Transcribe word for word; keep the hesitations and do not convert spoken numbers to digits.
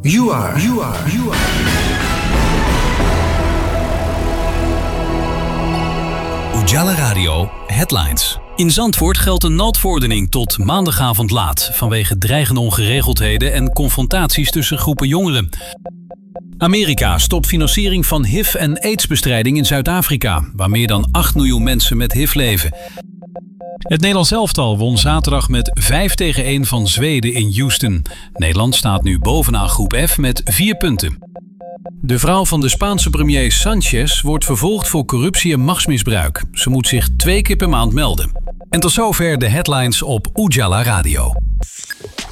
You are, you are, you are. Ujala Radio Headlines. In Zandvoort geldt een noodverordening tot maandagavond laat vanwege dreigende ongeregeldheden en confrontaties tussen groepen jongeren. Amerika stopt financiering van H I V- en aidsbestrijding in Zuid-Afrika, waar meer dan acht miljoen mensen met H I V leven. Het Nederlands elftal won zaterdag met vijf tegen één van Zweden in Houston. Nederland staat nu bovenaan groep F met vier punten. De vrouw van de Spaanse premier Sanchez wordt vervolgd voor corruptie en machtsmisbruik. Ze moet zich twee keer per maand melden. En tot zover de headlines op Ujala Radio.